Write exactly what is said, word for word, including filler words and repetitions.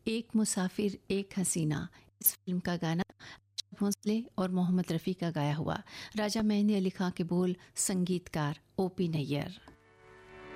एक मुसाफिर एक हसीना, इस फिल्म का गाना अशरफ भोंसले और मोहम्मद रफ़ी का गाया हुआ। राजा मैंने अली खां के बोल, संगीतकार ओ पी नैयर।